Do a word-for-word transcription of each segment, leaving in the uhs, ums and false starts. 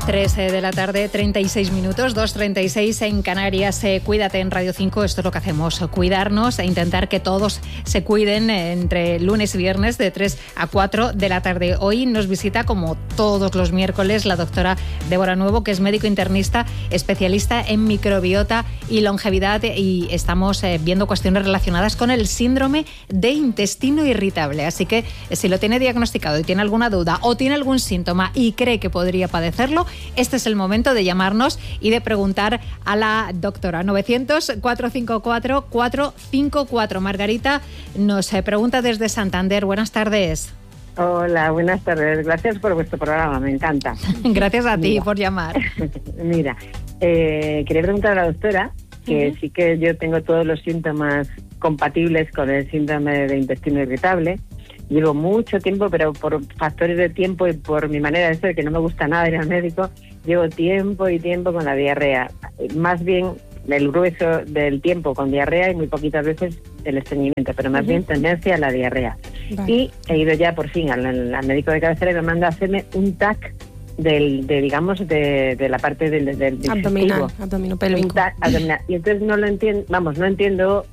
tres de la tarde, treinta y seis minutos, dos treinta y seis en Canarias. Eh, cuídate en Radio cinco, esto es lo que hacemos, cuidarnos e intentar que todos se cuiden entre lunes y viernes de tres a cuatro de la tarde. Hoy nos visita, como todos los miércoles, la doctora Débora Nuevo, que es médico internista, especialista en microbiota y longevidad, y estamos eh, viendo cuestiones relacionadas con el síndrome de intestino irritable. Así que si lo tiene diagnosticado y tiene alguna duda o tiene algún síntoma y cree que podría padecerlo, este es el momento de llamarnos y de preguntar a la doctora. novecientos, cuatrocientos cincuenta y cuatro, cuatrocientos cincuenta y cuatro. Margarita nos pregunta desde Santander. Buenas tardes. Hola, buenas tardes. Gracias por vuestro programa, me encanta. Gracias a ti Mira. por llamar. Mira, eh, quería preguntar a la doctora que uh-huh. sí que yo tengo todos los síntomas compatibles con el síndrome de intestino irritable. Llevo mucho tiempo, pero por factores de tiempo y por mi manera de ser, que no me gusta nada ir al médico, llevo tiempo y tiempo con la diarrea. Más bien el grueso del tiempo con diarrea y muy poquitas veces el estreñimiento, pero más uh-huh. bien tendencia a la diarrea. Vale. Y he ido ya por fin al, al médico de cabecera y me manda a hacerme un T A C del, de, digamos, de, de la parte del, del abdominal, abdominopélvico. Abdominal. Y entonces no lo entiendo, vamos, no entiendo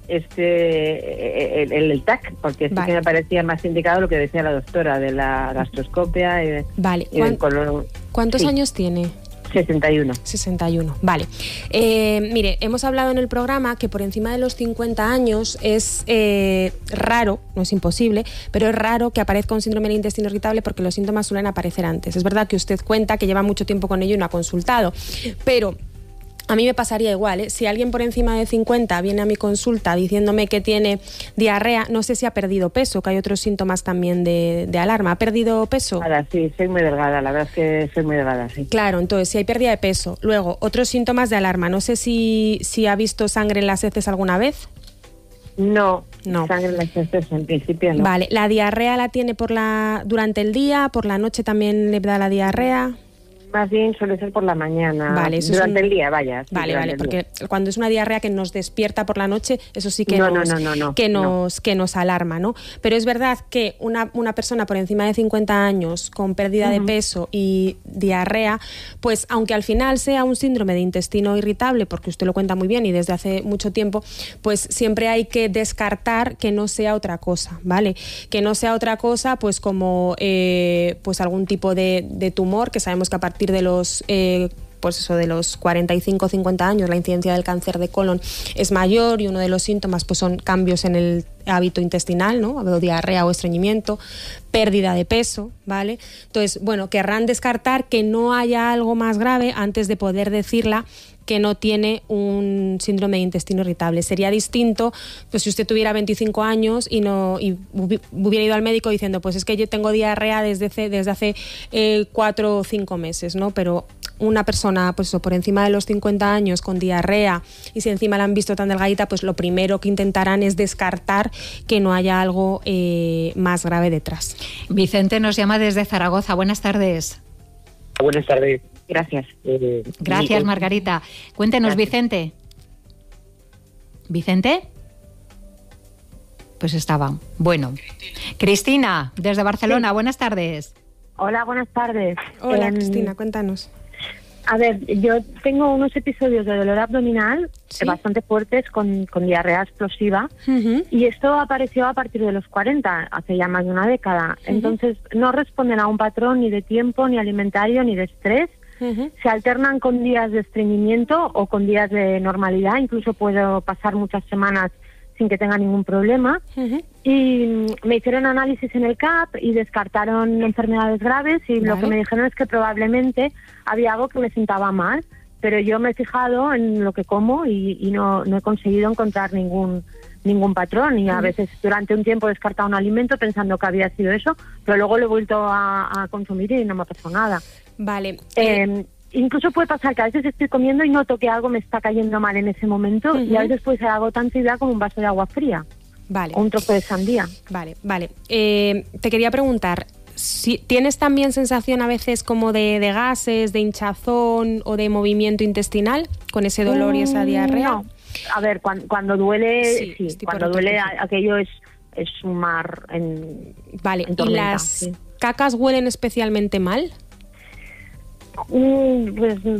este el, el, el T A C, porque sí vale. que me parecía más indicado lo que decía la doctora de la gastroscopia y, de, vale. y del colon. ¿Cuántos sí. años tiene? sesenta y uno. sesenta y uno, vale. Eh, mire, hemos hablado en el programa que por encima de los cincuenta años es eh, raro, no es imposible, pero es raro que aparezca un síndrome del intestino irritable porque los síntomas suelen aparecer antes. Es verdad que usted cuenta que lleva mucho tiempo con ello y no ha consultado, pero a mí me pasaría igual, ¿eh? Si alguien por encima de cincuenta viene a mi consulta diciéndome que tiene diarrea, no sé si ha perdido peso, que hay otros síntomas también de, de alarma. ¿Ha perdido peso? Ahora sí, soy muy delgada, la verdad es que soy muy delgada, sí. Claro, entonces si hay pérdida de peso. Luego, otros síntomas de alarma. No sé si, si ha visto sangre en las heces alguna vez. No, no, sangre en las heces en principio no. Vale, ¿la diarrea la tiene por la durante el día? ¿Por la noche también le da la diarrea? Más bien suele ser por la mañana, vale, eso durante es un... el día, vaya. Sí, vale, vale, porque día. Cuando es una diarrea que nos despierta por la noche, eso sí que, no, nos, no, no, no, no, que, nos, no. que nos alarma, ¿no? Pero es verdad que una, una persona por encima de cincuenta años con pérdida uh-huh. de peso y diarrea, pues aunque al final sea un síndrome de intestino irritable, porque usted lo cuenta muy bien y desde hace mucho tiempo, pues siempre hay que descartar que no sea otra cosa, ¿vale? Que no sea otra cosa, pues como eh, pues algún tipo de, de tumor, que sabemos que a partir de los... Eh, pues eso, de los cuarenta y cinco a cincuenta años la incidencia del cáncer de colon es mayor y uno de los síntomas pues son cambios en el hábito intestinal, ¿no? O diarrea o estreñimiento, pérdida de peso, ¿vale? Entonces, bueno, querrán descartar que no haya algo más grave antes de poder decirla que no tiene un síndrome de intestino irritable. Sería distinto pues si usted tuviera veinticinco años y no y hubiera ido al médico diciendo pues es que yo tengo diarrea desde hace, desde hace eh, cuatro o cinco meses, ¿no? Pero una persona pues por encima de los cincuenta años con diarrea y si encima la han visto tan delgadita, pues lo primero que intentarán es descartar que no haya algo eh, más grave detrás. Vicente nos llama desde Zaragoza. Buenas tardes. Buenas tardes. Gracias. Eh, Gracias, Margarita. Cuéntenos, Gracias. Vicente. ¿Vicente? Pues estaba. Bueno. Cristina, desde Barcelona. Sí. Buenas tardes. Hola, buenas tardes. Hola, eh, Cristina, cuéntanos. A ver, yo tengo unos episodios de dolor abdominal ¿Sí? bastante fuertes con, con diarrea explosiva uh-huh. y esto apareció a partir de los cuarenta, hace ya más de una década. Uh-huh. Entonces no responden a un patrón ni de tiempo, ni alimentario, ni de estrés. Uh-huh. Se alternan con días de estreñimiento o con días de normalidad. Incluso puedo pasar muchas semanas sin que tenga ningún problema. Uh-huh. Y me hicieron análisis en el C A P y descartaron enfermedades graves y vale. Lo que me dijeron es que probablemente había algo que me sentaba mal, pero yo me he fijado en lo que como y, y no, no he conseguido encontrar ningún ningún patrón y a uh-huh. veces durante un tiempo he descartado un alimento pensando que había sido eso, pero luego lo he vuelto a, a consumir y no me ha pasado nada. Vale. Eh, eh, incluso puede pasar que a veces estoy comiendo y noto que algo me está cayendo mal en ese momento uh-huh. y a veces puede ser algo tan trivial como un vaso de agua fría. Vale. O un trozo de sandía. Vale, vale. Eh, te quería preguntar, si ¿tienes también sensación a veces como de, de gases, de hinchazón o de movimiento intestinal con ese dolor mm, y esa diarrea? No. A ver, cuando, cuando duele, sí, sí cuando duele a, aquello es, es un mar en Vale, en tormenta, ¿y las sí. cacas huelen especialmente mal? Mm,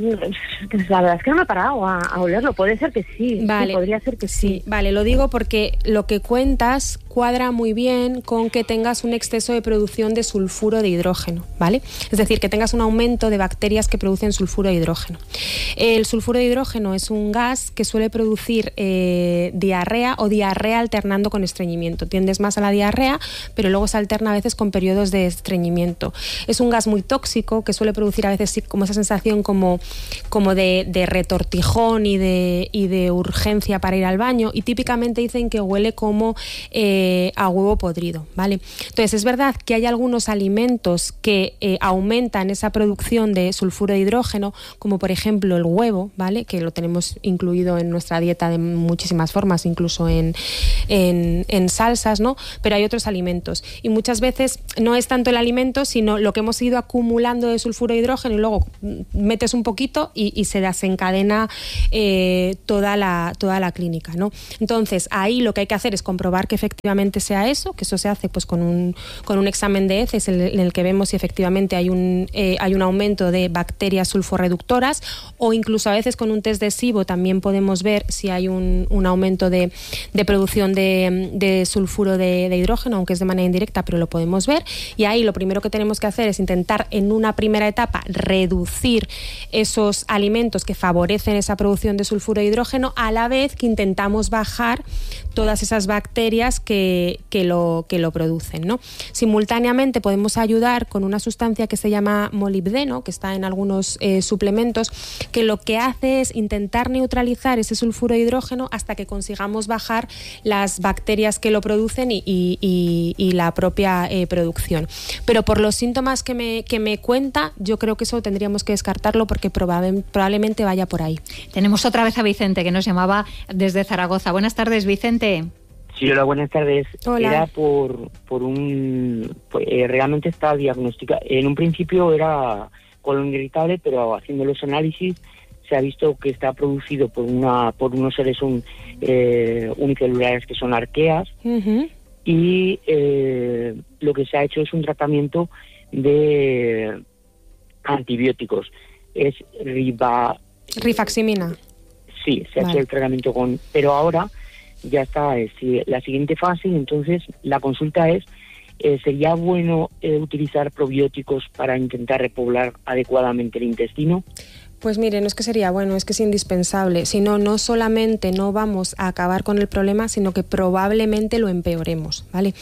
pues la verdad es que no me he parado a, a olerlo. Puede ser que sí, vale. sí, podría ser que sí. sí. Vale, lo digo porque lo que cuentas cuadra muy bien con que tengas un exceso de producción de sulfuro de hidrógeno, ¿vale? Es decir, que tengas un aumento de bacterias que producen sulfuro de hidrógeno. El sulfuro de hidrógeno es un gas que suele producir eh, diarrea o diarrea alternando con estreñimiento. Tiendes más a la diarrea, pero luego se alterna a veces con periodos de estreñimiento. Es un gas muy tóxico que suele producir a veces sí, como esa sensación como, como de, de retortijón y de, y de urgencia para ir al baño, y típicamente dicen que huele como eh, a huevo podrido, ¿vale? Entonces es verdad que hay algunos alimentos que eh, aumentan esa producción de sulfuro de hidrógeno, como por ejemplo el huevo, ¿vale? Que lo tenemos incluido en nuestra dieta de muchísimas formas, incluso en, en, en salsas, ¿no? Pero hay otros alimentos, y muchas veces no es tanto el alimento, sino lo que hemos ido acumulando de sulfuro de hidrógeno, y luego metes un poquito y, y se desencadena eh, toda la, toda la clínica, ¿no? Entonces ahí lo que hay que hacer es comprobar que efectivamente sea eso, que eso se hace pues con un, con un examen de heces en el, en el que vemos si efectivamente hay un, eh, hay un aumento de bacterias sulforreductoras, o incluso a veces con un test de SIBO también podemos ver si hay un, un aumento de, de producción de, de sulfuro de, de hidrógeno, aunque es de manera indirecta, pero lo podemos ver. Y ahí lo primero que tenemos que hacer es intentar en una primera etapa reducir esos alimentos que favorecen esa producción de sulfuro de hidrógeno, a la vez que intentamos bajar todas esas bacterias que, que, lo, que lo producen, ¿no? Simultáneamente podemos ayudar con una sustancia que se llama molibdeno, que está en algunos eh, suplementos, que lo que hace es intentar neutralizar ese sulfuro de hidrógeno hasta que consigamos bajar las bacterias que lo producen y, y, y, y la propia eh, producción. Pero por los síntomas que me, que me cuenta, yo creo que eso tendríamos que descartarlo porque probable, probablemente vaya por ahí. Tenemos otra vez a Vicente, que nos llamaba desde Zaragoza. Buenas tardes, Vicente. Sí, hola, buenas tardes. Hola. Era por, por un... Pues, eh, realmente está diagnosticado. En un principio era colon irritable, pero haciendo los análisis se ha visto que está producido por una por unos seres un, eh, unicelulares que son arqueas. Uh-huh. Y eh, lo que se ha hecho es un tratamiento de antibióticos. Es riba... Rifaximina. Sí, se ha Vale. hecho el tratamiento con... Pero ahora ya está es, la siguiente fase, y entonces la consulta es, eh, ¿sería bueno eh, utilizar probióticos para intentar repoblar adecuadamente el intestino? Pues mire, no es que sería bueno, es que es indispensable. Si no, no solamente no vamos a acabar con el problema, sino que probablemente lo empeoremos, ¿vale?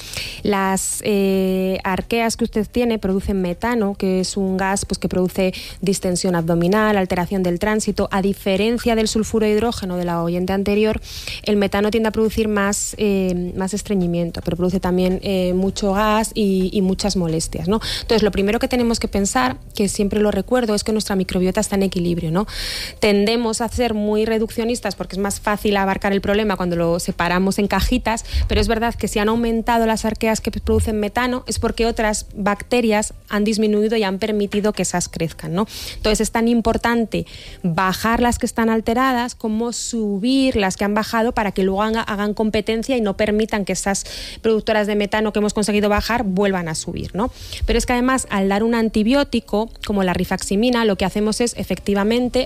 Las eh, arqueas que usted tiene producen metano, que es un gas pues, que produce distensión abdominal, alteración del tránsito. A diferencia del sulfuro de hidrógeno de la oyente anterior, el metano tiende a producir más, eh, más estreñimiento, pero produce también eh, mucho gas y, y muchas molestias, ¿no? Entonces, lo primero que tenemos que pensar, que siempre lo recuerdo, es que nuestra microbiota está en equilibrio, ¿no? Tendemos a ser muy reduccionistas porque es más fácil abarcar el problema cuando lo separamos en cajitas, pero es verdad que si han aumentado las arqueas que producen metano es porque otras bacterias han disminuido y han permitido que esas crezcan, ¿no? Entonces es tan importante bajar las que están alteradas como subir las que han bajado para que luego hagan, hagan competencia y no permitan que esas productoras de metano que hemos conseguido bajar vuelvan a subir, ¿no? Pero es que además al dar un antibiótico como la rifaximina, lo que hacemos es efectivamente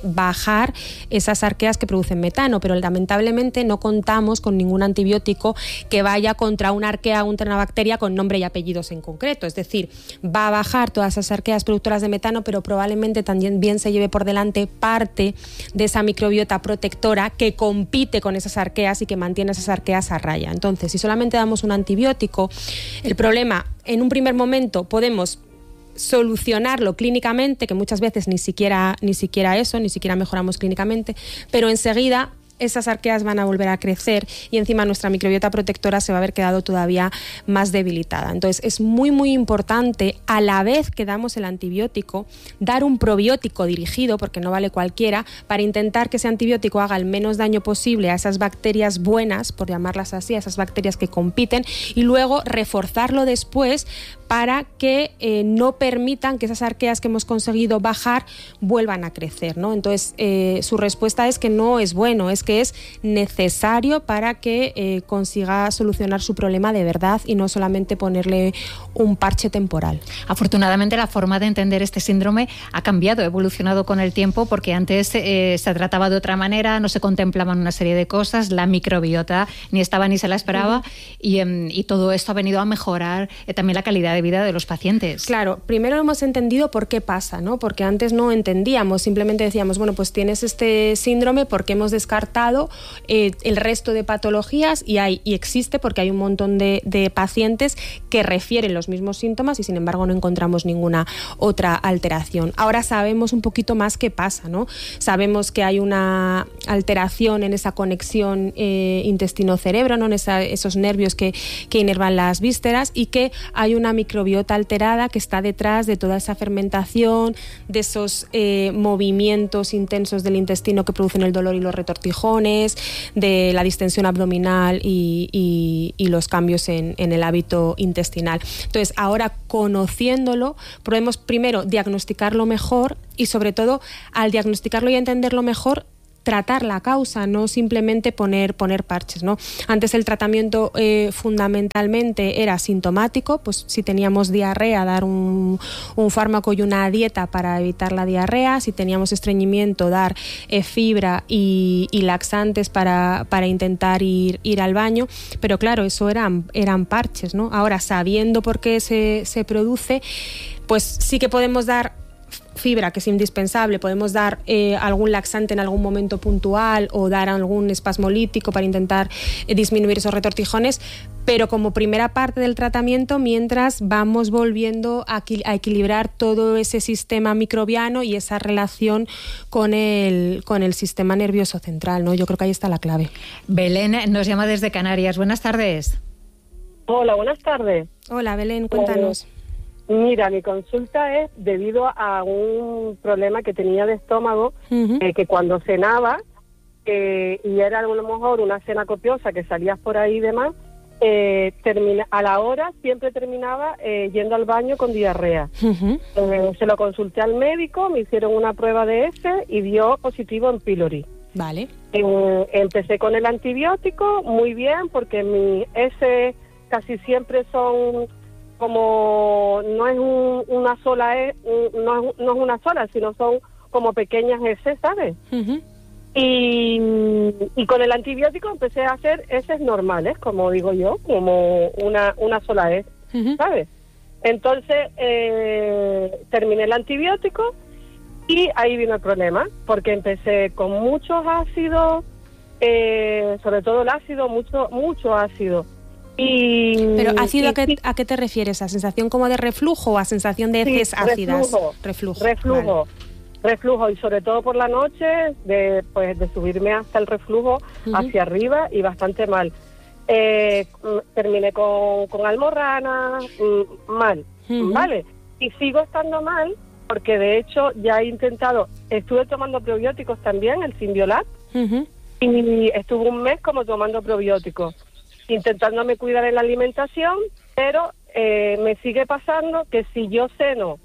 bajar esas arqueas que producen metano, pero lamentablemente no contamos con ningún antibiótico que vaya contra una arquea o contra una bacteria con nombre y apellidos en concreto. Es decir, va a bajar todas esas arqueas productoras de metano, pero probablemente también bien se lleve por delante parte de esa microbiota protectora que compite con esas arqueas y que mantiene esas arqueas a raya. Entonces, si solamente damos un antibiótico, el problema en un primer momento podemos solucionarlo clínicamente, que muchas veces ni siquiera, ni siquiera eso, ni siquiera mejoramos clínicamente, pero enseguida esas arqueas van a volver a crecer y encima nuestra microbiota protectora se va a haber quedado todavía más debilitada. Entonces es muy muy importante, a la vez que damos el antibiótico, dar un probiótico dirigido, porque no vale cualquiera, para intentar que ese antibiótico haga el menos daño posible a esas bacterias buenas, por llamarlas así, a esas bacterias que compiten, y luego reforzarlo después para que eh, no permitan que esas arqueas que hemos conseguido bajar vuelvan a crecer, ¿no? Entonces eh, su respuesta es que no es bueno, es que que es necesario para que eh, consiga solucionar su problema de verdad y no solamente ponerle un parche temporal. Afortunadamente la forma de entender este síndrome ha cambiado, ha evolucionado con el tiempo, porque antes eh, se trataba de otra manera, no se contemplaban una serie de cosas, la microbiota ni estaba ni se la esperaba, uh-huh. y, eh, y todo esto ha venido a mejorar eh, también la calidad de vida de los pacientes. Claro, primero hemos entendido por qué pasa, ¿no? Porque antes no entendíamos, simplemente decíamos, bueno, pues tienes este síndrome porque hemos descartado eh, el resto de patologías y hay y existe porque hay un montón de, de pacientes que refieren los mismos síntomas y sin embargo no encontramos ninguna otra alteración. Ahora sabemos un poquito más qué pasa, ¿no? Sabemos que hay una alteración en esa conexión eh, intestino-cerebro, ¿no? En esa, esos nervios que, que inervan las vísceras, y que hay una microbiota alterada que está detrás de toda esa fermentación, de esos eh, movimientos intensos del intestino que producen el dolor y los retortijones, de la distensión abdominal y, y, y los cambios en, en el hábito intestinal. Entonces, ahora conociéndolo, podemos primero diagnosticarlo mejor y sobre todo, al diagnosticarlo y entenderlo mejor, tratar la causa, no simplemente poner, poner parches, ¿no? Antes el tratamiento eh, fundamentalmente era sintomático, pues si teníamos diarrea, dar un, un fármaco y una dieta para evitar la diarrea, si teníamos estreñimiento, dar eh, fibra y, y laxantes para, para intentar ir, ir al baño, pero claro, eso eran, eran parches, ¿no? Ahora, sabiendo por qué se, se produce, pues sí que podemos dar fibra, que es indispensable, podemos dar eh, algún laxante en algún momento puntual o dar algún espasmolítico para intentar eh, disminuir esos retortijones, pero como primera parte del tratamiento, mientras vamos volviendo a, a equilibrar todo ese sistema microbiano y esa relación con el, con el sistema nervioso central, ¿no? Yo creo que ahí está la clave. Belén nos llama desde Canarias. Buenas tardes. Hola, buenas tardes. Hola, Belén, cuéntanos. Eh, Mira, mi consulta es debido a un problema que tenía de estómago, uh-huh. eh, que cuando cenaba, eh, y era a lo mejor una cena copiosa que salías por ahí y demás, eh, termina, a la hora siempre terminaba eh, yendo al baño con diarrea. Uh-huh. Eh, se lo consulté al médico, me hicieron una prueba de ese y dio positivo en pylori. Vale. Eh, empecé con el antibiótico, muy bien, porque mi ese casi siempre son... como no es un, una sola e, un, no, es, no es una sola, sino son como pequeñas heces, ¿sabes? Uh-huh. Y, y con el antibiótico empecé a hacer heces normales, como digo yo, como una, una sola hez, uh-huh. ¿sabes? Entonces eh, terminé el antibiótico y ahí vino el problema, porque empecé con muchos ácidos, eh, sobre todo el ácido, mucho, mucho ácido. Y, Pero ácido, y, ¿a, qué, ¿a qué te refieres? ¿A sensación como de reflujo o a sensación de heces sí, ácidas? Reflujo. Reflujo. Reflujo. Vale. Reflujo, y sobre todo por la noche, de pues de subirme hasta el reflujo, uh-huh. hacia arriba, y bastante mal. Eh, terminé con, con almorrana, mal, uh-huh. ¿vale? Y sigo estando mal, porque de hecho ya he intentado, estuve tomando probióticos también, el Symbiolat, uh-huh. y estuve un mes como tomando probióticos, intentándome cuidar en la alimentación, pero eh, me sigue pasando que si yo ceno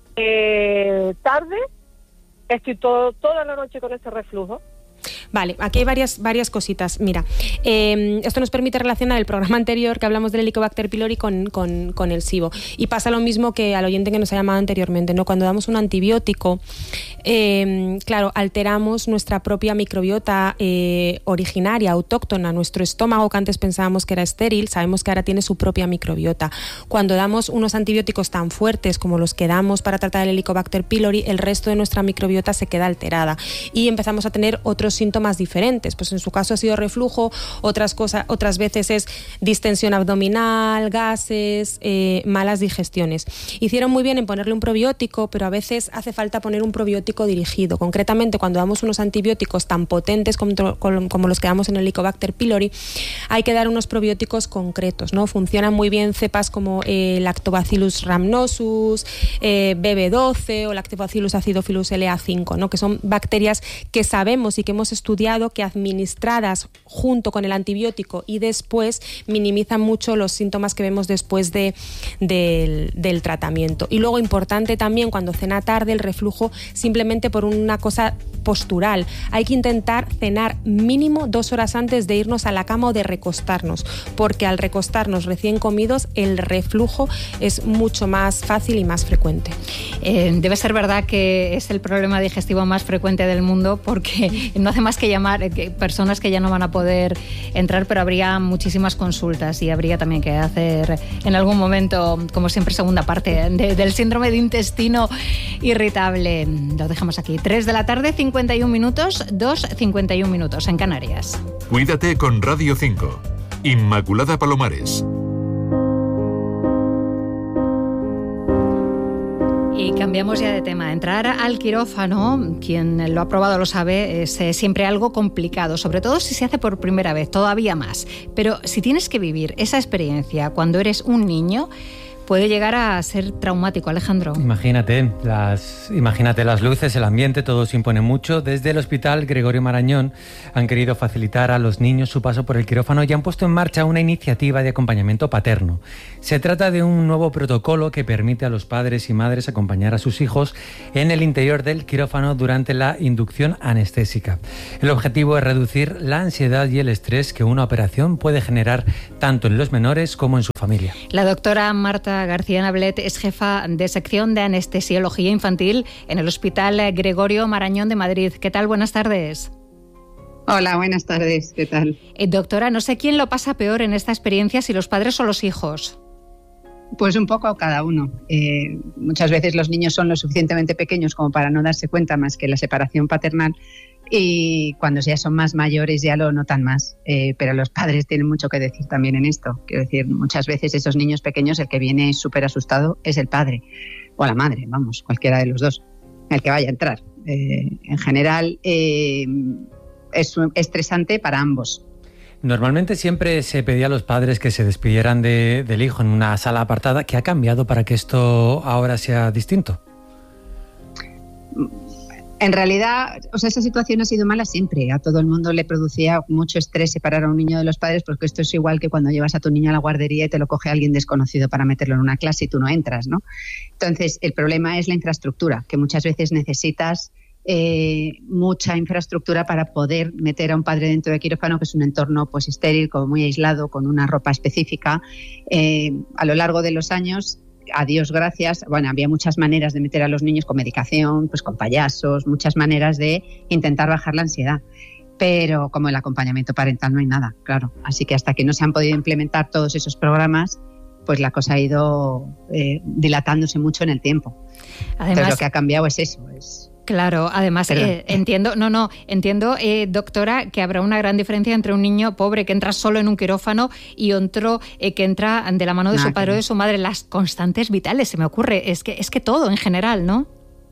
eh, tarde, estoy todo, toda la noche con este reflujo. Vale, aquí hay varias, varias cositas. Mira, eh, esto nos permite relacionar el programa anterior que hablamos del Helicobacter pylori con, con, con el SIBO. Y pasa lo mismo que al oyente que nos ha llamado anteriormente, ¿no? Cuando damos un antibiótico, eh, claro, alteramos nuestra propia microbiota eh, originaria, autóctona, nuestro estómago, que antes pensábamos que era estéril, sabemos que ahora tiene su propia microbiota. Cuando damos unos antibióticos tan fuertes como los que damos para tratar el Helicobacter pylori, el resto de nuestra microbiota se queda alterada y empezamos a tener otros síntomas diferentes. Pues en su caso ha sido reflujo, otras cosas, otras veces es distensión abdominal, gases, eh, malas digestiones. Hicieron muy bien en ponerle un probiótico, pero a veces hace falta poner un probiótico dirigido. Concretamente, cuando damos unos antibióticos tan potentes como, como los que damos en el Helicobacter pylori, hay que dar unos probióticos concretos, ¿no? Funcionan muy bien cepas como eh, Lactobacillus rhamnosus, eh, B B doce o Lactobacillus acidophilus L A cinco, ¿no? Que son bacterias que sabemos y que hemos estudiado estudiado que administradas junto con el antibiótico y después minimizan mucho los síntomas que vemos después de, de, del tratamiento. Y luego, importante también, cuando cena tarde, el reflujo simplemente por una cosa postural. Hay que intentar cenar mínimo dos horas antes de irnos a la cama o de recostarnos, porque al recostarnos recién comidos el reflujo es mucho más fácil y más frecuente. Eh, debe ser verdad que es el problema digestivo más frecuente del mundo, porque no hace más que llamar que personas que ya no van a poder entrar, pero habría muchísimas consultas y habría también que hacer en algún momento, como siempre, segunda parte de, del síndrome de intestino irritable. Lo dejamos aquí. tres de la tarde, cincuenta y un minutos, dos cincuenta y un minutos en Canarias. Cuídate con Radio cinco. Inmaculada Palomares. Y cambiamos ya de tema. Entrar al quirófano, quien lo ha probado lo sabe, es eh, siempre algo complicado, sobre todo si se hace por primera vez, todavía más. Pero si tienes que vivir esa experiencia cuando eres un niño, puede llegar a ser traumático, Alejandro. Imagínate las, imagínate las luces, el ambiente, todo se impone mucho. Desde el Hospital Gregorio Marañón han querido facilitar a los niños su paso por el quirófano y han puesto en marcha una iniciativa de acompañamiento paterno. Se trata de un nuevo protocolo que permite a los padres y madres acompañar a sus hijos en el interior del quirófano durante la inducción anestésica. El objetivo es reducir la ansiedad y el estrés que una operación puede generar tanto en los menores como en su familia. La doctora Marta García Nablet es jefa de sección de anestesiología infantil en el Hospital Gregorio Marañón de Madrid. ¿Qué tal? Buenas tardes. Hola, buenas tardes. ¿Qué tal? Eh, doctora, no sé quién lo pasa peor en esta experiencia, si los padres o los hijos. Pues un poco cada uno. Eh, muchas veces los niños son lo suficientemente pequeños como para no darse cuenta más que la separación paternal, y cuando ya son más mayores ya lo notan más. Eh, pero los padres tienen mucho que decir también en esto. Quiero decir, muchas veces esos niños pequeños, el que viene súper asustado es el padre o la madre, vamos, cualquiera de los dos, el que vaya a entrar. Eh, en general eh, es estresante para ambos. Normalmente siempre se pedía a los padres que se despidieran de, del hijo en una sala apartada. ¿Qué ha cambiado para que esto ahora sea distinto? En realidad, o sea, esa situación ha sido mala siempre. A todo el mundo le producía mucho estrés separar a un niño de los padres, porque esto es igual que cuando llevas a tu niño a la guardería y te lo coge alguien desconocido para meterlo en una clase y tú no entras, ¿no? Entonces, el problema es la infraestructura, que muchas veces necesitas Eh, mucha infraestructura para poder meter a un padre dentro de quirófano, que es un entorno pues estéril, como muy aislado, con una ropa específica. Eh, a lo largo de los años, a Dios gracias, bueno, había muchas maneras de meter a los niños con medicación, pues con payasos, muchas maneras de intentar bajar la ansiedad. Pero como el acompañamiento parental no hay nada, claro. Así que hasta que no se han podido implementar todos esos programas, pues la cosa ha ido eh, dilatándose mucho en el tiempo. Además, entonces lo que ha cambiado es eso, es... Claro, además eh, entiendo, no, no, entiendo, eh, doctora, que habrá una gran diferencia entre un niño pobre que entra solo en un quirófano y otro eh, que entra de la mano de nah, su padre o de su madre. Las constantes vitales, se me ocurre, es que es que todo en general, ¿no?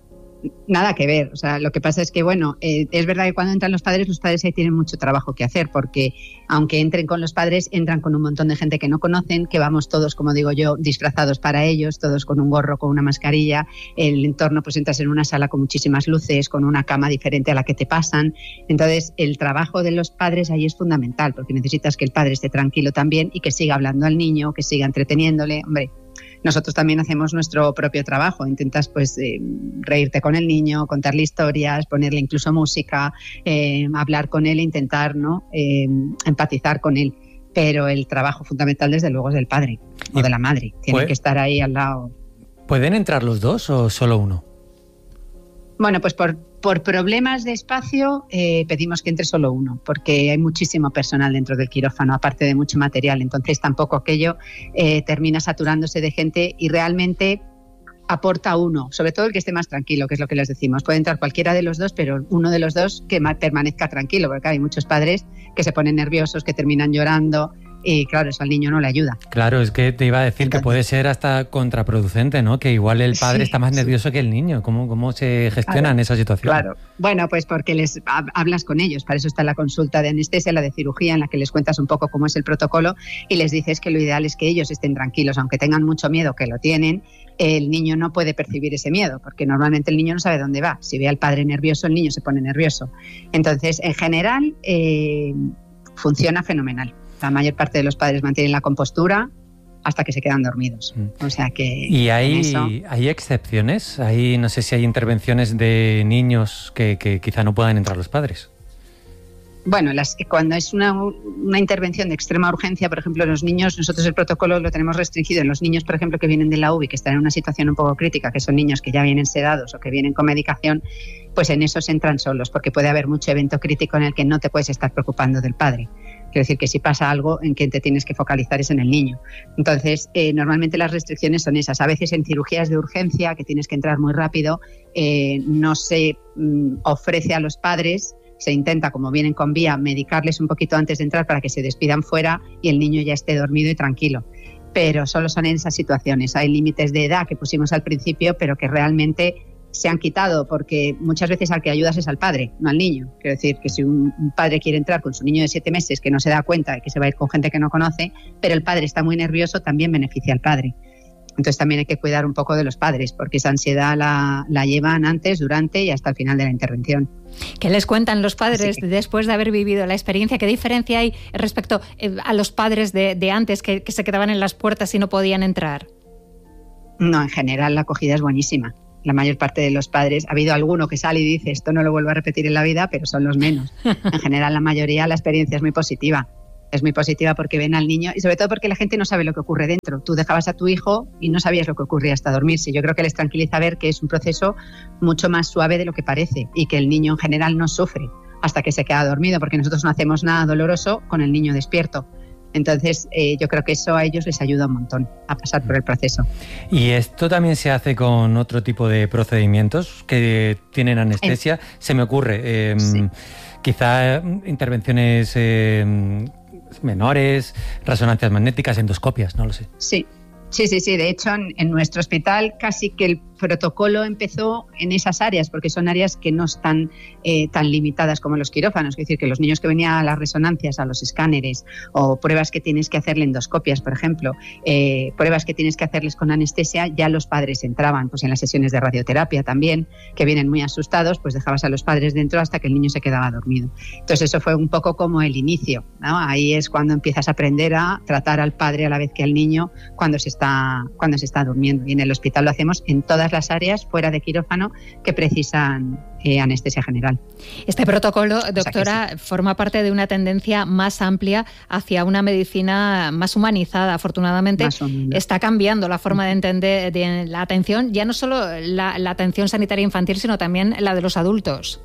Nada que ver, o sea, lo que pasa es que, bueno, eh, es verdad que cuando entran los padres, los padres ahí tienen mucho trabajo que hacer, porque aunque entren con los padres, entran con un montón de gente que no conocen, que vamos todos, como digo yo, disfrazados para ellos, todos con un gorro, con una mascarilla. El entorno, pues entras en una sala con muchísimas luces, con una cama diferente a la que te pasan. Entonces, el trabajo de los padres ahí es fundamental, porque necesitas que el padre esté tranquilo también y que siga hablando al niño, que siga entreteniéndole. Hombre, nosotros también hacemos nuestro propio trabajo, intentas pues eh, reírte con el niño, contarle historias, ponerle incluso música, eh, hablar con él e intentar, ¿no? eh, empatizar con él, pero el trabajo fundamental desde luego es del padre o de la madre, tiene que estar ahí al lado. ¿Pueden entrar los dos o solo uno? Bueno, pues por, por problemas de espacio eh, pedimos que entre solo uno, porque hay muchísimo personal dentro del quirófano, aparte de mucho material, entonces tampoco aquello eh, termina saturándose de gente y realmente aporta uno, sobre todo el que esté más tranquilo, que es lo que les decimos. Puede entrar cualquiera de los dos, pero uno de los dos que permanezca tranquilo, porque hay muchos padres que se ponen nerviosos, que terminan llorando. Y claro, eso al niño no le ayuda. Claro, es que te iba a decir Entonces, que puede ser hasta contraproducente, ¿no? Que igual el padre sí, está más nervioso sí. que el niño. ¿Cómo, cómo se gestionan claro, esa situación? Claro, bueno, pues porque les hablas con ellos. Para eso está la consulta de anestesia, la de cirugía, en la que les cuentas un poco cómo es el protocolo y les dices que lo ideal es que ellos estén tranquilos, aunque tengan mucho miedo, que lo tienen, el niño no puede percibir ese miedo, porque normalmente el niño no sabe dónde va. Si ve al padre nervioso, el niño se pone nervioso. Entonces, en general, eh, funciona fenomenal. La mayor parte de los padres mantienen la compostura hasta que se quedan dormidos. O sea que... ¿Y hay, eso... hay excepciones? Hay, no sé si hay intervenciones de niños que, que quizá no puedan entrar los padres. Bueno, las, cuando es una, una intervención de extrema urgencia, por ejemplo, los niños, nosotros el protocolo lo tenemos restringido en los niños, por ejemplo, que vienen de la U B I, que están en una situación un poco crítica, que son niños que ya vienen sedados o que vienen con medicación, pues en esos entran solos, porque puede haber mucho evento crítico en el que no te puedes estar preocupando del padre. Quiero decir que si pasa algo, en quien te tienes que focalizar es en el niño. Entonces, eh, normalmente las restricciones son esas. A veces en cirugías de urgencia, que tienes que entrar muy rápido, eh, no se mm, ofrece a los padres. Se intenta, como vienen con vía, medicarles un poquito antes de entrar para que se despidan fuera y el niño ya esté dormido y tranquilo. Pero solo son en esas situaciones. Hay límites de edad que pusimos al principio, pero que realmente se han quitado porque muchas veces al que ayudas es al padre, no al niño. Quiero decir que si un padre quiere entrar con su niño de siete meses que no se da cuenta de que se va a ir con gente que no conoce, pero el padre está muy nervioso, también beneficia al padre. Entonces también hay que cuidar un poco de los padres, porque esa ansiedad la, la llevan antes, durante y hasta el final de la intervención. ¿Qué les cuentan los padres que... después de haber vivido la experiencia? ¿Qué diferencia hay respecto a los padres de, de antes que, que se quedaban en las puertas y no podían entrar? No, en general la acogida es buenísima. La mayor parte de los padres, ha habido alguno que sale y dice esto no lo vuelvo a repetir en la vida, pero son los menos. En general la mayoría, la experiencia es muy positiva. Es muy positiva porque ven al niño y sobre todo porque la gente no sabe lo que ocurre dentro. Tú dejabas a tu hijo y no sabías lo que ocurría hasta dormirse. Yo creo que les tranquiliza ver que es un proceso mucho más suave de lo que parece y que el niño en general no sufre hasta que se queda dormido, porque nosotros no hacemos nada doloroso con el niño despierto. Entonces eh, yo creo que eso a ellos les ayuda un montón a pasar por el proceso. ¿Y esto también se hace con otro tipo de procedimientos que tienen anestesia? Eh, se me ocurre, eh, sí. quizá intervenciones... Eh, menores, resonancias magnéticas, endoscopias, no lo sé. Sí, sí, sí, sí. De hecho, en, en nuestro hospital casi que el protocolo empezó en esas áreas, porque son áreas que no están eh, tan limitadas como los quirófanos. Es decir, que los niños que venían a las resonancias, a los escáneres, o pruebas que tienes que hacerle endoscopias, por ejemplo, eh, pruebas que tienes que hacerles con anestesia, ya los padres entraban, pues en las sesiones de radioterapia también, que vienen muy asustados, pues dejabas a los padres dentro hasta que el niño se quedaba dormido. Entonces eso fue un poco como el inicio, ¿no? Ahí es cuando empiezas a aprender a tratar al padre a la vez que al niño cuando se está, cuando se está durmiendo. Y en el hospital lo hacemos en todas las áreas fuera de quirófano que precisan eh, anestesia general. Este protocolo, doctora, o sea sí. forma parte de una tendencia más amplia hacia una medicina más humanizada. Afortunadamente más está cambiando la forma de entender de la atención, ya no solo la, la atención sanitaria infantil, sino también la de los adultos.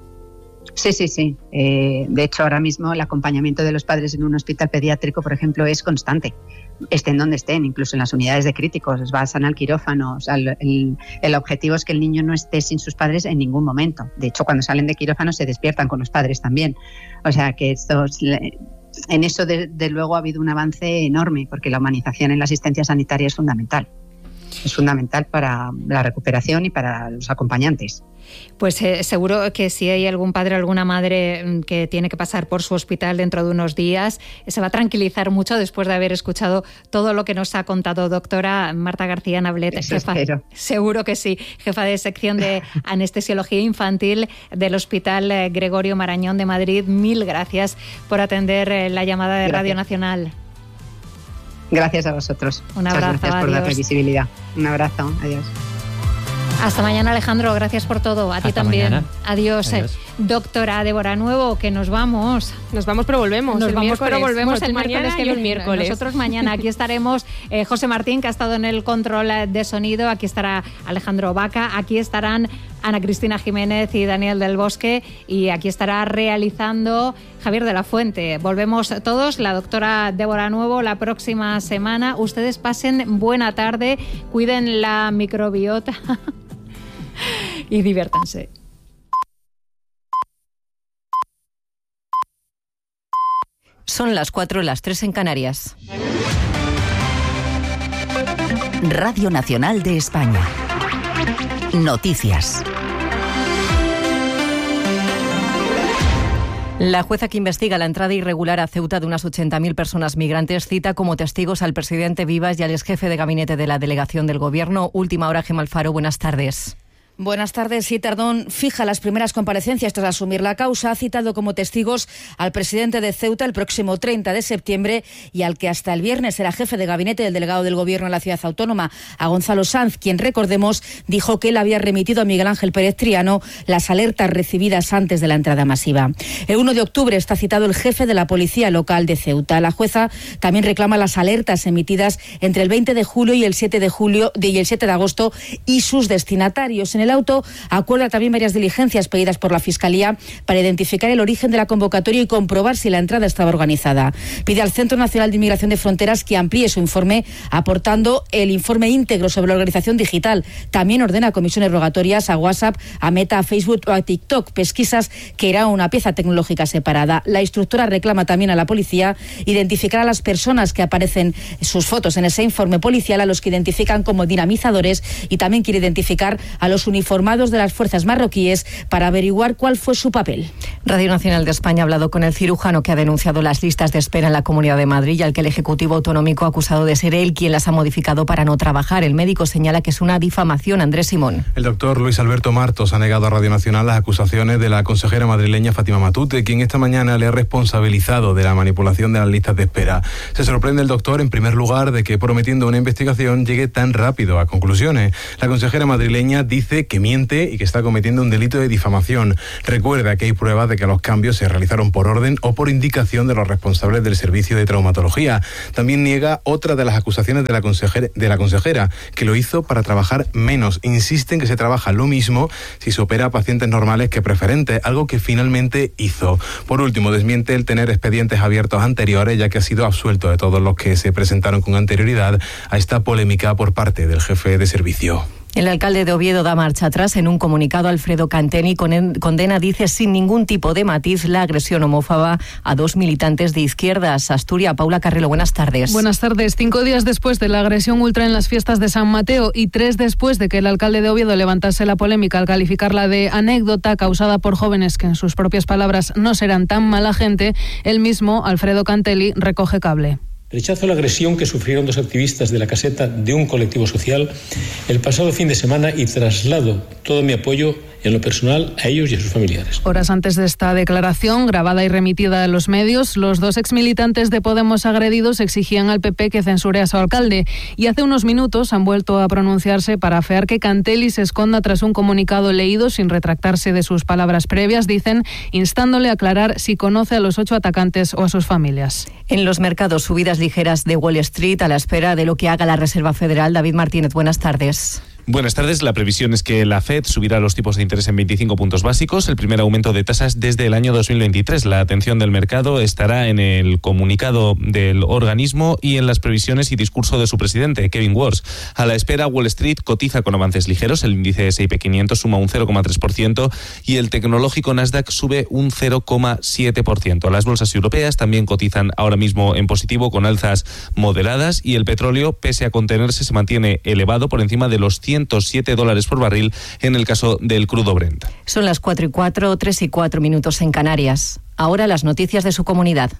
Sí, sí, sí. Eh, de hecho, ahora mismo el acompañamiento de los padres en un hospital pediátrico, por ejemplo, es constante. Estén donde estén, incluso en las unidades de críticos, vayan al quirófano. O sea, el, el, el objetivo es que el niño no esté sin sus padres en ningún momento. De hecho, cuando salen de quirófano se despiertan con los padres también. O sea, que estos... En eso, de, de luego, ha habido un avance enorme, porque la humanización en la asistencia sanitaria es fundamental. Es fundamental para la recuperación y para los acompañantes. Pues eh, seguro que si hay algún padre o alguna madre que tiene que pasar por su hospital dentro de unos días, se va a tranquilizar mucho después de haber escuchado todo lo que nos ha contado doctora Marta García Nablet, jefa, seguro que sí, jefa de sección de anestesiología infantil del Hospital Gregorio Marañón de Madrid. Mil gracias por atender la llamada de gracias. Radio Nacional. Gracias a vosotros. Un abrazo. Muchas gracias por adiós. la previsibilidad. Un abrazo. Adiós. Hasta mañana, Alejandro. Gracias por todo. A Hasta ti también. Mañana. Adiós. Adiós. Doctora Débora Nuevo, que nos vamos. Nos vamos, pero volvemos. Nos el vamos, pero volvemos el miércoles que el miércoles. Nosotros mañana. Aquí estaremos eh, José Martín, que ha estado en el control de sonido. Aquí estará Alejandro Vaca. Aquí estarán Ana Cristina Jiménez y Daniel del Bosque. Y aquí estará realizando Javier de la Fuente. Volvemos todos. La doctora Débora Nuevo la próxima semana. Ustedes pasen buena tarde. Cuiden la microbiota. Y diviértanse. Son las cuatro, las tres en Canarias. Radio Nacional de España. Noticias. La jueza que investiga la entrada irregular a Ceuta de unas ochenta mil personas migrantes cita como testigos al presidente Vivas y al exjefe de gabinete de la delegación del Gobierno. Última hora, Gemma Alfaro, buenas tardes. Buenas tardes. Sí, Tardón fija las primeras comparecencias tras asumir la causa. Ha citado como testigos al presidente de Ceuta el próximo treinta de septiembre y al que hasta el viernes era jefe de gabinete del delegado del Gobierno en la ciudad autónoma, a Gonzalo Sanz, quien, recordemos, dijo que él había remitido a Miguel Ángel Pérez Triano las alertas recibidas antes de la entrada masiva. El uno de octubre está citado el jefe de la policía local de Ceuta. La jueza también reclama las alertas emitidas entre el veinte de julio y el siete de julio y el siete de agosto y sus destinatarios. En el auto acuerda también varias diligencias pedidas por la Fiscalía para identificar el origen de la convocatoria y comprobar si la entrada estaba organizada. Pide al Centro Nacional de Inmigración de Fronteras que amplíe su informe, aportando el informe íntegro sobre la organización digital. También ordena comisiones rogatorias a WhatsApp, a Meta, a Facebook o a TikTok, pesquisas que era una pieza tecnológica separada. La instructora reclama también a la policía identificar a las personas que aparecen sus fotos en ese informe policial, a los que identifican como dinamizadores, y también quiere identificar a los uniformados de las fuerzas marroquíes para averiguar cuál fue su papel. Radio Nacional de España ha hablado con el cirujano que ha denunciado las listas de espera en la Comunidad de Madrid y al que el Ejecutivo Autonómico ha acusado de ser él quien las ha modificado para no trabajar. El médico señala que es una difamación. Andrés Simón. El doctor Luis Alberto Martos ha negado a Radio Nacional las acusaciones de la consejera madrileña Fátima Matute, quien esta mañana le ha responsabilizado de la manipulación de las listas de espera. Se sorprende el doctor, en primer lugar, de que prometiendo una investigación llegue tan rápido a conclusiones. La consejera madrileña dice que miente y que está cometiendo un delito de difamación. Recuerda que hay pruebas de que los cambios se realizaron por orden o por indicación de los responsables del servicio de traumatología. También niega otra de las acusaciones de la consejera, de la consejera, que lo hizo para trabajar menos. Insiste en que se trabaja lo mismo si se opera a pacientes normales que preferentes, algo que finalmente hizo. Por último, desmiente el tener expedientes abiertos anteriores, ya que ha sido absuelto de todos los que se presentaron con anterioridad a esta polémica por parte del jefe de servicio. El alcalde de Oviedo da marcha atrás. En un comunicado, Alfredo Canteni condena, dice, sin ningún tipo de matiz, la agresión homófoba a dos militantes de izquierdas. Asturias, Paula Carrelo, buenas tardes. Buenas tardes. Cinco días después de la agresión ultra en las fiestas de San Mateo y tres después de que el alcalde de Oviedo levantase la polémica al calificarla de anécdota causada por jóvenes que, en sus propias palabras, no serán tan mala gente, él mismo, Alfredo Canteni, recoge cable. Rechazo la agresión que sufrieron dos activistas de la caseta de un colectivo social el pasado fin de semana y traslado todo mi apoyo en lo personal a ellos y a sus familiares. Horas antes de esta declaración, grabada y remitida a los medios, los dos exmilitantes de Podemos agredidos exigían al P P que censure a su alcalde, y hace unos minutos han vuelto a pronunciarse para afear que Canteli se esconda tras un comunicado leído sin retractarse de sus palabras previas, dicen, instándole a aclarar si conoce a los ocho atacantes o a sus familias. En los mercados, subidas ligeras de Wall Street a la espera de lo que haga la Reserva Federal. David Martínez, buenas tardes. Buenas tardes. La previsión es que la Fed subirá los tipos de interés en veinticinco puntos básicos, el primer aumento de tasas desde el año dos mil veintitrés. La atención del mercado estará en el comunicado del organismo y en las previsiones y discurso de su presidente, Kevin Warsh. A la espera, Wall Street cotiza con avances ligeros. El índice ese y pe quinientos suma un cero coma tres por ciento y el tecnológico Nasdaq sube un cero coma siete por ciento. Las bolsas europeas también cotizan ahora mismo en positivo con alzas moderadas y el petróleo, pese a contenerse, se mantiene elevado por encima de los ciento siete dólares por barril en el caso del crudo Brent. Son las cuatro y cuatro, tres y cuatro minutos en Canarias. Ahora las noticias de su comunidad.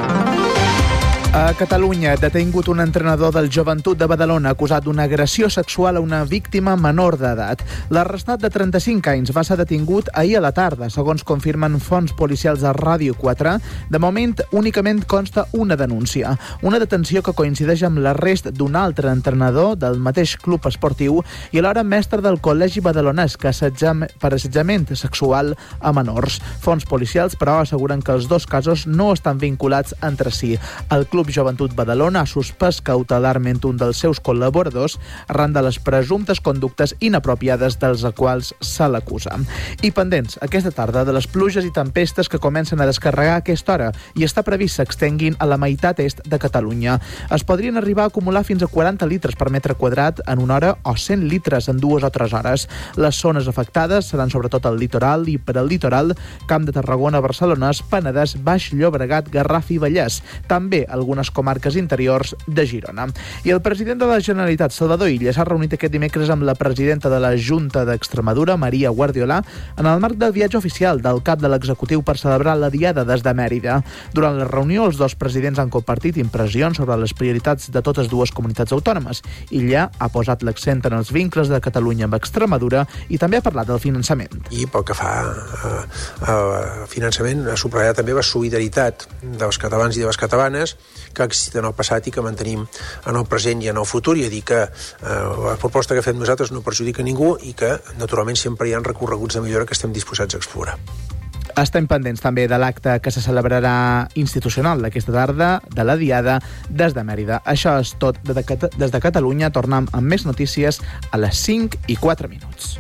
A Catalunya, detingut un entrenador del Joventut de Badalona acusat d'una agressió sexual a una víctima menor d'edat. L'arrestat de trenta-cinc anys va ser detingut ahir a la tarda, segons confirmen fonts policials a Ràdio quatre. De moment, únicament consta una denúncia. Una detenció que coincideix amb l'arrest d'un altre entrenador del mateix club esportiu i alhora mestre del Col·legi Badalonès que assetjam per assetjament sexual a menors. Fonts policials, però, asseguren que els dos casos no estan vinculats entre si. El club Joventut Badalona ha suspès cautelarment un dels seus col·laboradors arran de les presumptes conductes inapropiades dels quals se l'acusa. I pendents aquesta tarda de les pluges i tempestes que comencen a descarregar a aquesta hora i està previst s'extenguin a la meitat est de Catalunya. Es podrien arribar a acumular fins a quaranta litres per metre quadrat en una hora o cent litres en dues o tres hores. Les zones afectades seran sobretot el litoral i per al litoral, Camp de Tarragona, Barcelona, Penedès, Baix Llobregat, Garraf i Vallès. També algunes algunes comarques interiors de Girona. I el president de la Generalitat, Salvador Illa, s'ha reunit aquest dimecres amb la presidenta de la Junta d'Extremadura, Maria Guardiola, en el marc del viatge oficial del cap de l'executiu per celebrar la Diada des de Mèrida. Durant la reunió, els dos presidents han compartit impressions sobre les prioritats de totes dues comunitats autònomes. Illa ha posat l'accent en els vincles de Catalunya amb Extremadura i també ha parlat del finançament. I pel que fa al finançament, ha subratllat també la solidaritat dels catalans i de les catalanes que ha existit en el passat i que mantenim en el present i en el futur, i a dir que eh, la proposta que fem nosaltres no perjudica ningú i que, naturalment, sempre hi ha recorreguts de millora que estem disposats a explorar. Estem pendents també de l'acte que se celebrarà institucional d'aquesta tarda, de la Diada, des de Mèrida. Això és tot des de Catalunya. Tornem amb més notícies a les cinc i quatre minuts.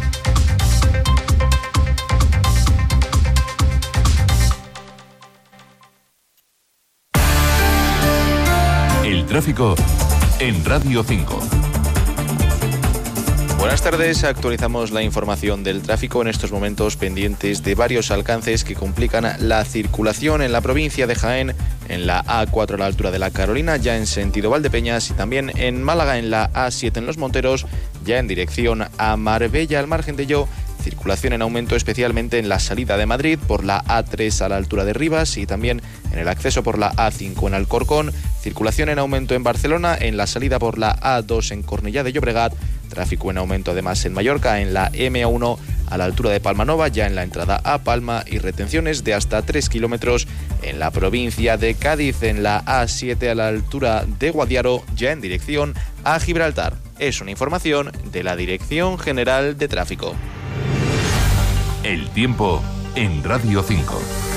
El tráfico en Radio cinco. Buenas tardes, actualizamos la información del tráfico en estos momentos pendientes de varios alcances que complican la circulación en la provincia de Jaén, en la A cuatro a la altura de la Carolina, ya en sentido Valdepeñas, y también en Málaga en la A siete en Los Monteros, ya en dirección a Marbella. Al margen de ello, circulación en aumento especialmente en la salida de Madrid por la A tres a la altura de Rivas y también en el acceso por la A cinco en Alcorcón. Circulación en aumento en Barcelona, en la salida por la A dos en Cornellá de Llobregat. Tráfico en aumento además en Mallorca, en la M uno a la altura de Palmanova, ya en la entrada a Palma, y retenciones de hasta tres kilómetros en la provincia de Cádiz, en la A siete a la altura de Guadiaro, ya en dirección a Gibraltar. Es una información de la Dirección General de Tráfico. El tiempo en Radio cinco.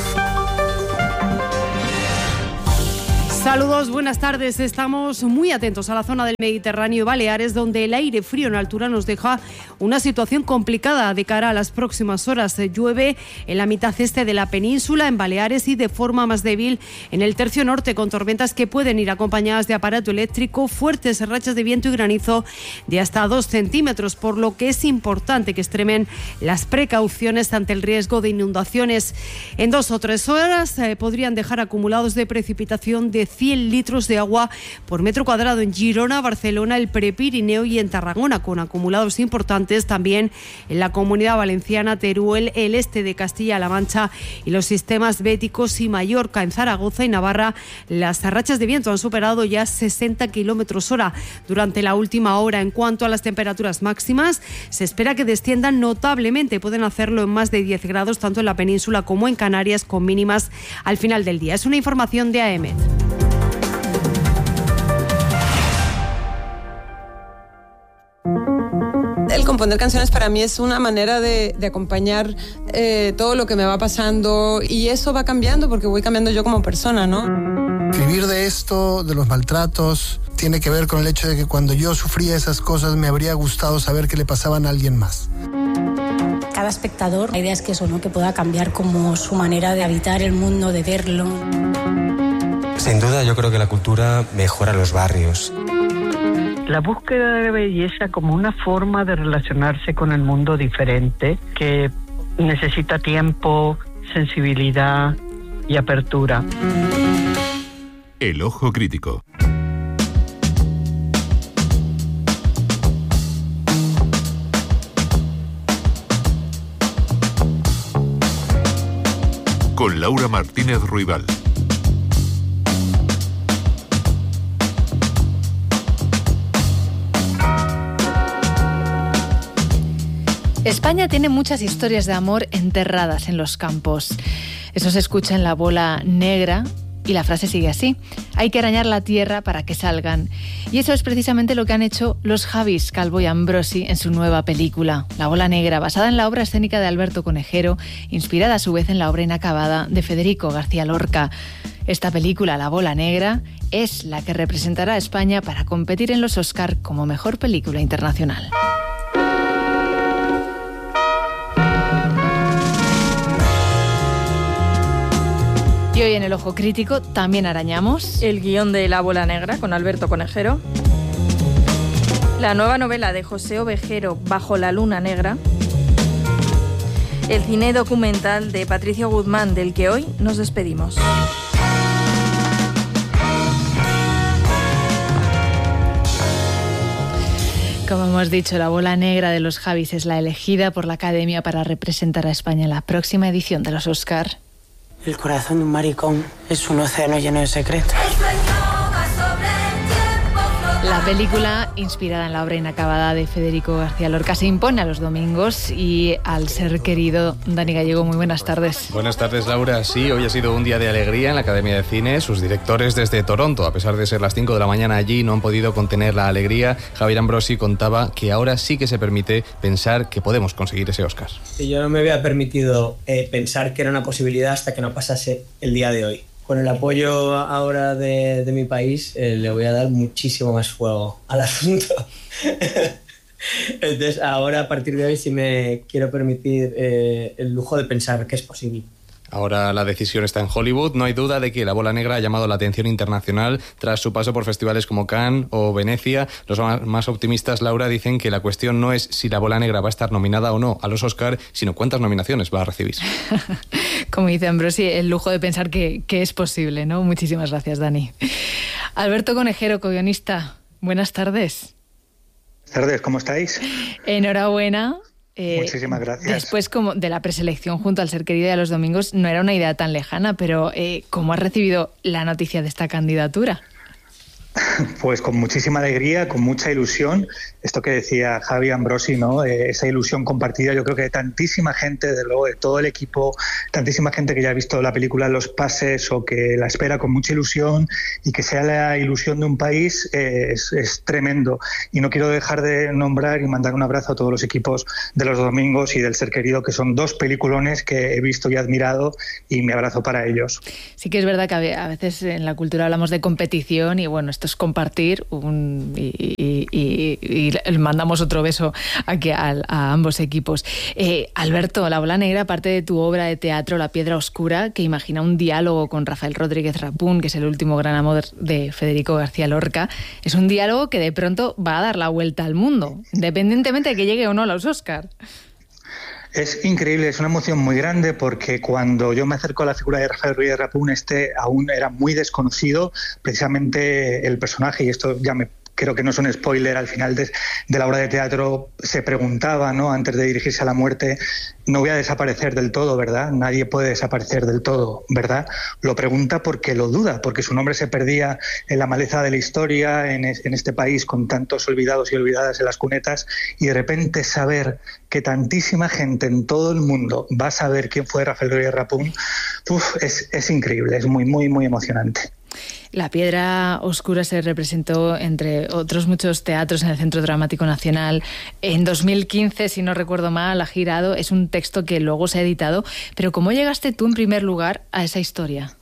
Saludos, buenas tardes. Estamos muy atentos a la zona del Mediterráneo y Baleares, donde el aire frío en altura nos deja una situación complicada de cara a las próximas horas. Llueve en la mitad este de la península, en Baleares, y de forma más débil en el tercio norte, con tormentas que pueden ir acompañadas de aparato eléctrico, fuertes rachas de viento y granizo de hasta dos centímetros, por lo que es importante que extremen las precauciones ante el riesgo de inundaciones. En dos o tres horas eh, podrían dejar acumulados de precipitación de cien litros de agua por metro cuadrado en Girona, Barcelona, el Prepirineo y en Tarragona, con acumulados importantes también en la Comunidad Valenciana, Teruel, el este de Castilla-La Mancha y los sistemas béticos y Mallorca. En Zaragoza y Navarra las rachas de viento han superado ya sesenta kilómetros hora durante la última hora. En cuanto a las temperaturas máximas, se espera que desciendan notablemente. Pueden hacerlo en más de diez grados tanto en la península como en Canarias, con mínimas al final del día. Es una información de A E M E T. El componer canciones para mí es una manera de, de acompañar eh, todo lo que me va pasando, y eso va cambiando porque voy cambiando yo como persona, ¿no? Escribir de esto, de los maltratos, tiene que ver con el hecho de que cuando yo sufría esas cosas me habría gustado saber que le pasaban a alguien más. Cada espectador, la idea es que eso, ¿no? Que pueda cambiar como su manera de habitar el mundo, de verlo. Sin duda, yo creo que la cultura mejora los barrios. La búsqueda de belleza como una forma de relacionarse con el mundo diferente, que necesita tiempo, sensibilidad y apertura. El ojo crítico. Con Laura Martínez Ruibal. España tiene muchas historias de amor enterradas en los campos. Eso se escucha en La bola negra y la frase sigue así: hay que arañar la tierra para que salgan. Y eso es precisamente lo que han hecho los Javis Calvo y Ambrosi en su nueva película, La bola negra, basada en la obra escénica de Alberto Conejero, inspirada a su vez en la obra inacabada de Federico García Lorca. Esta película, La bola negra, es la que representará a España para competir en los Oscar como mejor película internacional. Y hoy en El Ojo Crítico también arañamos el guión de La bola negra con Alberto Conejero, la nueva novela de José Ovejero, Bajo la luna negra, el cine documental de Patricio Guzmán, del que hoy nos despedimos. Como hemos dicho, la bola negra de los Javis es la elegida por la Academia para representar a España en la próxima edición de los Oscar. El corazón de un maricón es un océano lleno de secretos. La película, inspirada en la obra inacabada de Federico García Lorca, se impone a los domingos y al ser querido. Dani Gallego, muy buenas tardes. Buenas tardes, Laura. Sí, hoy ha sido un día de alegría en la Academia de Cine. Sus directores desde Toronto, a pesar de ser las cinco de la mañana allí, no han podido contener la alegría. Javier Ambrosi contaba que ahora sí que se permite pensar que podemos conseguir ese Oscar. Yo no me había permitido eh, pensar que era una posibilidad hasta que no pasase el día de hoy. Con el apoyo ahora de, de mi país, eh, le voy a dar muchísimo más fuego al asunto. Entonces, ahora, a partir de hoy, sí me quiero permitir eh, el lujo de pensar que es posible. Ahora la decisión está en Hollywood. No hay duda de que La Bola Negra ha llamado la atención internacional tras su paso por festivales como Cannes o Venecia. Los más optimistas, Laura, dicen que la cuestión no es si La Bola Negra va a estar nominada o no a los Oscar, sino cuántas nominaciones va a recibir. Como dice Ambrosi, el lujo de pensar que, que es posible, ¿no? Muchísimas gracias, Dani. Alberto Conejero, co-guionista, buenas tardes. Buenas tardes, ¿cómo estáis? Enhorabuena. Eh, Muchísimas gracias. Después, como de la preselección junto al Ser Querido y a los domingos, no era una idea tan lejana, pero eh, ¿cómo has recibido la noticia de esta candidatura? Pues con muchísima alegría, con mucha ilusión. Esto que decía Javi Ambrosi, ¿no? Eh, esa ilusión compartida, yo creo que de tantísima gente, de luego de todo el equipo, tantísima gente que ya ha visto la película en los pases o que la espera con mucha ilusión, y que sea la ilusión de un país eh, es, es tremendo. Y no quiero dejar de nombrar y mandar un abrazo a todos los equipos de los domingos y del Ser Querido, que son dos peliculones que he visto y admirado, y mi abrazo para ellos. Sí que es verdad que a veces en la cultura hablamos de competición y bueno, esto es compartir un, y, y, y, y mandamos otro beso aquí a, a ambos equipos. Eh, Alberto, La Bola Negra, aparte de tu obra de teatro La Piedra Oscura, que imagina un diálogo con Rafael Rodríguez Rapún, que es el último gran amor de Federico García Lorca, es un diálogo que de pronto va a dar la vuelta al mundo, independientemente de que llegue o no a los Oscar. Es increíble, es una emoción muy grande, porque cuando yo me acerco a la figura de Rafael Rodríguez Rapún, este aún era muy desconocido. Precisamente el personaje, y esto ya me creo que no es un spoiler, al final de, de la obra de teatro se preguntaba, ¿no?, antes de dirigirse a la muerte: no voy a desaparecer del todo, ¿verdad? Nadie puede desaparecer del todo, ¿verdad? Lo pregunta porque lo duda, porque su nombre se perdía en la maleza de la historia, en, es, en este país con tantos olvidados y olvidadas en las cunetas, y de repente saber que tantísima gente en todo el mundo va a saber quién fue Rafael Rodríguez Rapún, uf, es, es increíble, es muy, muy, muy emocionante. La Piedra Oscura se representó, entre otros muchos teatros, en el Centro Dramático Nacional. En dos mil quince, si no recuerdo mal, ha girado. Es un texto que luego se ha editado. Pero ¿cómo llegaste tú, en primer lugar, a esa historia?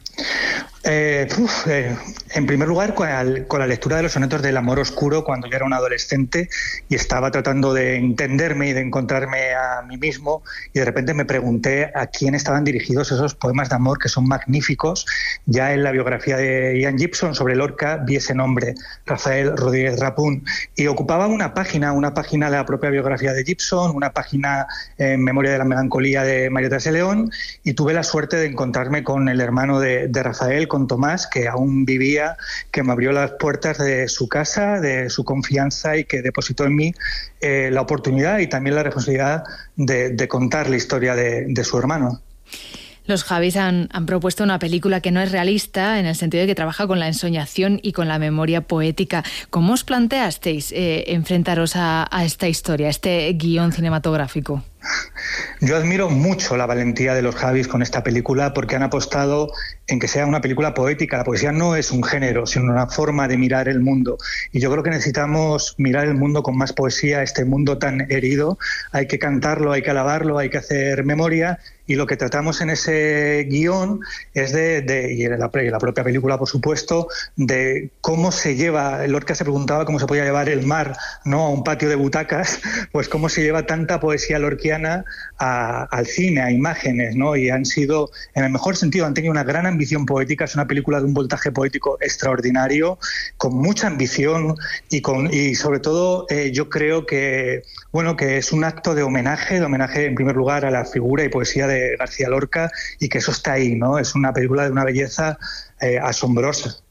Eh, uf, eh, en primer lugar, con, el, con la lectura de los sonetos del amor oscuro, cuando yo era un adolescente y estaba tratando de entenderme y de encontrarme a mí mismo, y de repente me pregunté a quién estaban dirigidos esos poemas de amor que son magníficos. Ya en la biografía de Ian Gibson sobre Lorca vi ese nombre, Rafael Rodríguez Rapún, y ocupaba una página, una página de la propia biografía de Gibson, una página en Memoria de la Melancolía de María Teresa León, y tuve la suerte de encontrarme con el hermano de, de Rafael, con Tomás, que aún vivía, que me abrió las puertas de su casa, de su confianza, y que depositó en mí eh, la oportunidad y también la responsabilidad de, de contar la historia de, de su hermano. Los Javis han, han propuesto una película que no es realista, en el sentido de que trabaja con la ensoñación y con la memoria poética. ¿Cómo os planteasteis eh, enfrentaros a, a esta historia, a este guión cinematográfico? Yo admiro mucho la valentía de los Javis con esta película, porque han apostado en que sea una película poética. La poesía no es un género, sino una forma de mirar el mundo. Y yo creo que necesitamos mirar el mundo con más poesía, este mundo tan herido. Hay que cantarlo, hay que alabarlo, hay que hacer memoria. Y lo que tratamos en ese guión es de, de y en la, en la propia película, por supuesto, de cómo se lleva. Lorca se preguntaba cómo se podía llevar el mar, ¿no?, a un patio de butacas, pues cómo se lleva tanta poesía lorquiana a, al cine, a imágenes, ¿no? Y han sido, en el mejor sentido, han tenido una gran ambición poética. Es una película de un voltaje poético extraordinario, con mucha ambición y con y sobre todo eh, yo creo que bueno que es un acto de homenaje, de homenaje en primer lugar a la figura y poesía de García Lorca, y que eso está ahí, ¿no? Es una película de una belleza eh, asombrosa.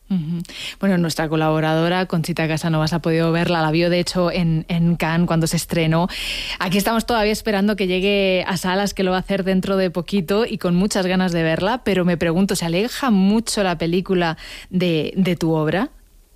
Uh-huh. Bueno, nuestra colaboradora Conchita Casanovas ha podido verla, la vio de hecho en, en Cannes cuando se estrenó. Aquí estamos todavía esperando que llegue a salas, que lo va a hacer dentro de poquito y con muchas ganas de verla, pero me pregunto, ¿se aleja mucho la película de, de tu obra?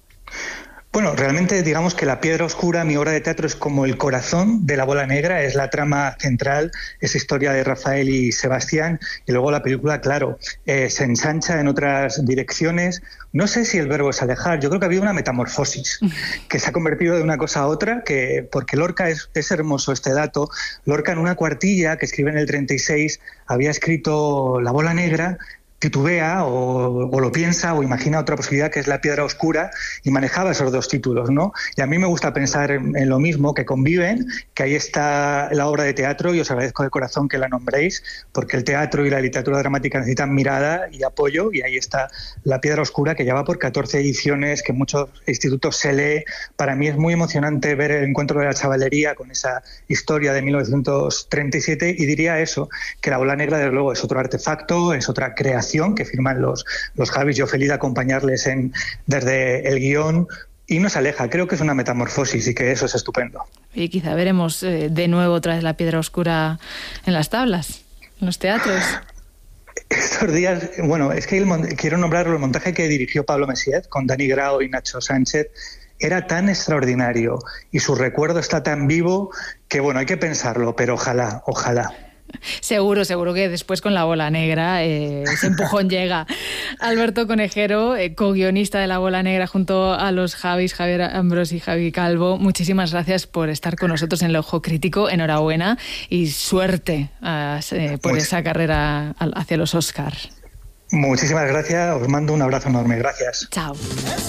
Bueno, realmente digamos que La piedra oscura, mi obra de teatro, es como el corazón de La bola negra, es la trama central, esa historia de Rafael y Sebastián, y luego la película, claro, eh, se ensancha en otras direcciones. No sé si el verbo es alejar, yo creo que ha habido una metamorfosis, que se ha convertido de una cosa a otra, que porque Lorca, es, es hermoso este dato, Lorca en una cuartilla que escribe en el treinta y seis había escrito La bola negra, titubea o, o lo piensa o imagina otra posibilidad que es La piedra oscura y manejaba esos dos títulos, ¿no? Y a mí me gusta pensar en, en lo mismo, que conviven, que ahí está la obra de teatro y os agradezco de corazón que la nombréis, porque el teatro y la literatura dramática necesitan mirada y apoyo, y ahí está La piedra oscura, que ya va por catorce ediciones, que en muchos institutos se lee. Para mí es muy emocionante ver el encuentro de la chavalería con esa historia de mil novecientos treinta y siete, y diría eso, que La bola negra desde luego es otro artefacto, es otra creación que firman los, los Javis. Yo feliz de acompañarles en, desde el guión, y nos aleja. Creo que es una metamorfosis y que eso es estupendo. Y quizá veremos eh, de nuevo otra vez La piedra oscura en las tablas, en los teatros. Estos días, bueno, es que el, quiero nombrarlo, el montaje que dirigió Pablo Messiet con Dani Grao y Nacho Sánchez era tan extraordinario y su recuerdo está tan vivo que, bueno, hay que pensarlo, pero ojalá, ojalá. Seguro, seguro que después con La bola negra eh, ese empujón llega. Alberto Conejero, eh, co-guionista de La bola negra junto a los Javis, Javier Ambrós y Javi Calvo, muchísimas gracias por estar con nosotros en El Ojo Crítico. Enhorabuena y suerte eh, por Much- esa carrera hacia los Oscar. Muchísimas gracias, os mando un abrazo enorme, gracias. Chao.